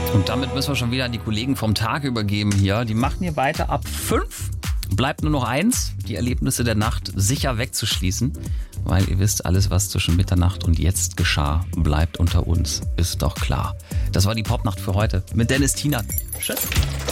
Und damit müssen wir schon wieder an die Kollegen vom Tag übergeben hier. Die machen hier weiter ab 5. Bleibt nur noch 1, die Erlebnisse der Nacht sicher wegzuschließen. Weil ihr wisst, alles, was zwischen Mitternacht und jetzt geschah, bleibt unter uns. Ist doch klar. Das war die Popnacht für heute mit Dennis Tienert. Tschüss.